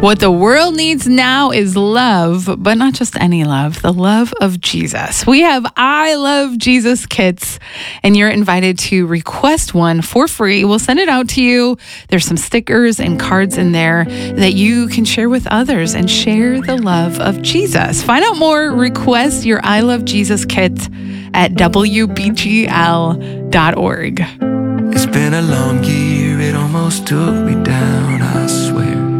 What the world needs now is love, but not just any love, the love of Jesus. We have I Love Jesus kits, and you're invited to request one for free. We'll send it out to you. There's some stickers and cards in there that you can share with others and share the love of Jesus. Find out more, request your I Love Jesus kit at WBGL.org. It's been a long year, it almost took me down, I swear.